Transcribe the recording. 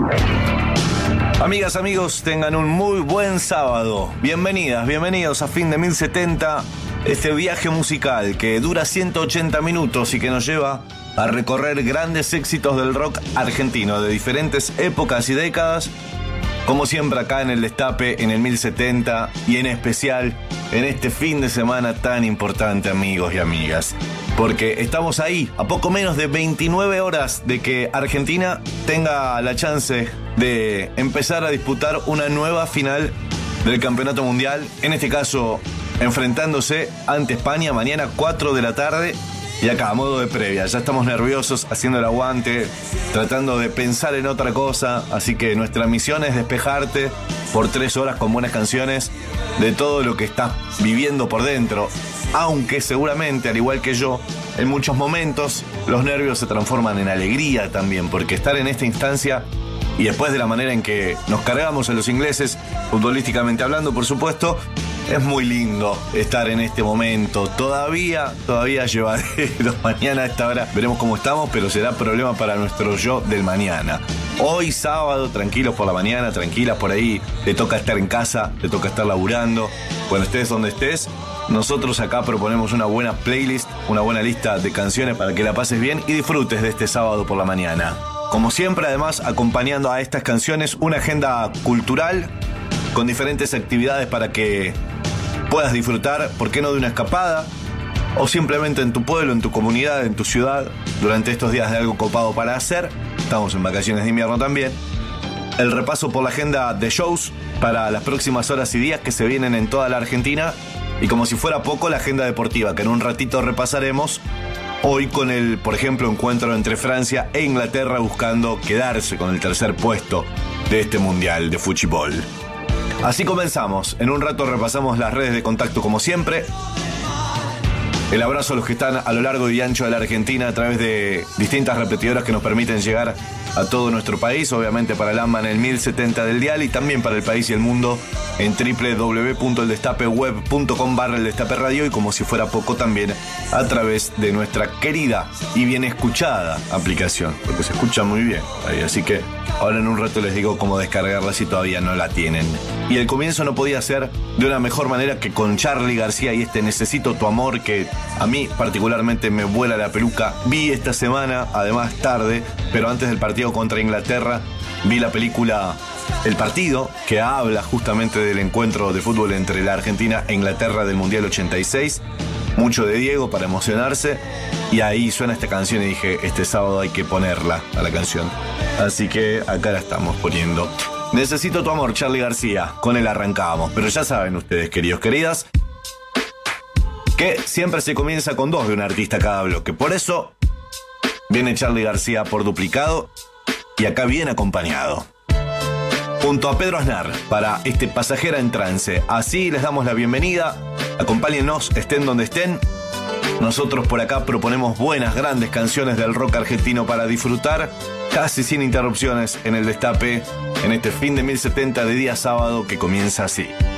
Amigas, amigos, tengan un muy buen sábado. Bienvenidas, bienvenidos a Fin de 1070, este viaje musical que dura 180 minutos y que nos lleva a recorrer grandes éxitos del rock argentino de diferentes épocas y décadas, como siempre acá en el Destape, en el 1070 y en especial en este fin de semana tan importante, amigos y amigas. Porque estamos ahí, a poco menos de 29 horas de que Argentina tenga la chance de empezar a disputar una nueva final del Campeonato Mundial. En este caso, enfrentándose ante España mañana 4 de la tarde. Y acá, a modo de previa, ya estamos nerviosos, haciendo el aguante, tratando de pensar en otra cosa. Así que nuestra misión es despejarte por 3 horas con buenas canciones de todo lo que estás viviendo por dentro. Aunque seguramente, al igual que yo, en muchos momentos los nervios se transforman en alegría también, porque estar en esta instancia y después de la manera en que nos cargamos a los ingleses, futbolísticamente hablando, por supuesto, es muy lindo estar en este momento. Todavía llevadero. Mañana a esta hora veremos cómo estamos, pero será problema para nuestro yo del mañana. Hoy sábado, tranquilos por la mañana, tranquilas por ahí. Te toca estar en casa, te toca estar laburando. Cuando estés donde estés, nosotros acá proponemos una buena playlist, una buena lista de canciones para que la pases bien y disfrutes de este sábado por la mañana. Como siempre, además, acompañando a estas canciones, una agenda cultural con diferentes actividades para que puedas disfrutar, ¿por qué no?, de una escapada, o simplemente en tu pueblo, en tu comunidad, en tu ciudad, durante estos días de algo copado para hacer. Estamos en vacaciones de invierno también. El repaso por la agenda de shows para las próximas horas y días que se vienen en toda la Argentina. Y como si fuera poco, la agenda deportiva, que en un ratito repasaremos. Hoy con el, por ejemplo, encuentro entre Francia e Inglaterra buscando quedarse con el tercer puesto de este Mundial de Fútbol. Así comenzamos. En un rato repasamos las redes de contacto como siempre. El abrazo a los que están a lo largo y ancho de la Argentina a través de distintas repetidoras que nos permiten llegar a todo nuestro país. Obviamente para el AMBA en el 1070 del dial y también para el país y el mundo en www.eldestapeweb.com/eldestaperadio y como si fuera poco también a través de nuestra querida y bien escuchada aplicación, porque se escucha muy bien ahí, así que ahora en un rato les digo cómo descargarla si todavía no la tienen. Y el comienzo no podía ser de una mejor manera que con Charly García y este Necesito tu amor, que a mí particularmente me vuela la peluca. Vi esta semana, además tarde, pero antes del partido contra Inglaterra, vi la película El Partido, que habla justamente del encuentro de fútbol entre la Argentina e Inglaterra del Mundial 86. Mucho de Diego para emocionarse. Y ahí suena esta canción y dije, este sábado hay que ponerla a la canción. Así que acá la estamos poniendo. Necesito tu amor, Charly García. Con él arrancamos. Pero ya saben ustedes, queridos, queridas, que siempre se comienza con 2 de un artista cada bloque. Por eso viene Charly García por duplicado y acá bien acompañado, junto a Pedro Aznar, para este Pasajera en Trance. Así les damos la bienvenida. Acompáñennos, estén donde estén. Nosotros por acá proponemos buenas, grandes canciones del rock argentino para disfrutar casi sin interrupciones en el Destape, en este fin de 1070 de día sábado que comienza así.